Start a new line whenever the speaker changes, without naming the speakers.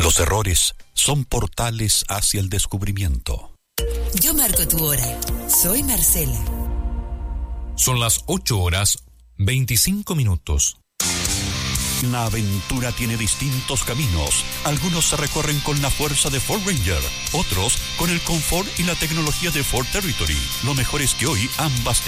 Los errores son portales hacia el descubrimiento.
Yo marco tu hora. Soy Marcela.
Son las 8:25.
La aventura tiene distintos caminos. Algunos se recorren con la fuerza de Ford Ranger, otros con el confort y la tecnología de Ford Territory. Lo mejor es que hoy ambas